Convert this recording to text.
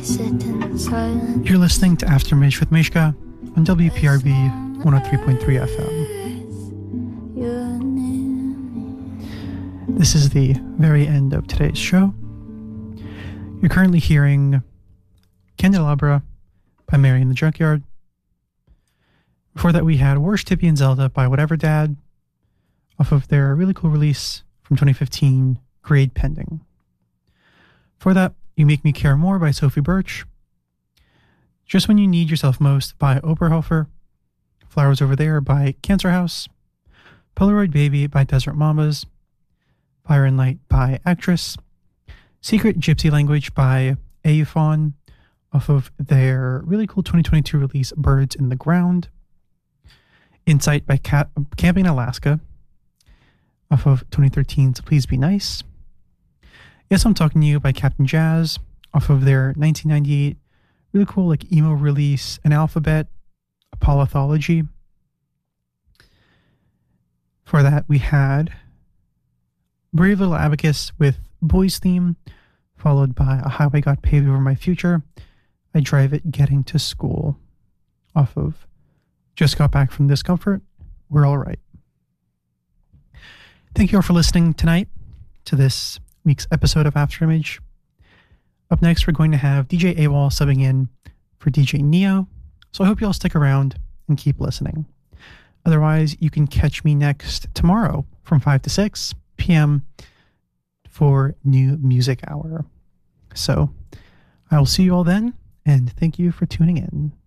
You're listening to Aftermath with Mishka on WPRB 103.3 FM. This is the very end of today's show. You're currently hearing Candelabra by Mary in the Junkyard. Before that, we had Worship Tippy and Zelda by Whatever Dad off of their really cool release from 2015, Grade Pending. For that, You Make Me Care More by Sophie Birch. Just When You Need Yourself Most by Oberhofer. Flowers Over There by Cancer House. Polaroid Baby by Desert Mamas. Fire and Light by Actress. Secret Gypsy Language by Aephon off of their really cool 2022 release Birds in the Ground. Insight by Camping in Alaska off of 2013's Please Be Nice. Yes, I'm Talking to You by Captain Jazz off of their 1998 really cool like emo release An Alphabet, Apollothology. For that, we had Brave Little Abacus with Boys Theme, followed by A Highway Got Paved Over My Future, I Drive It Getting to School, off of Just Got Back from Discomfort, We're All Right. Thank you all for listening tonight to this week's episode of Afterimage. Up next, we're going to have DJ AWOL subbing in for DJ Neo, so I hope you all stick around and keep listening. Otherwise, you can catch me next tomorrow from 5 to 6 p.m. for New Music Hour. So I will see you all then, and thank you for tuning in.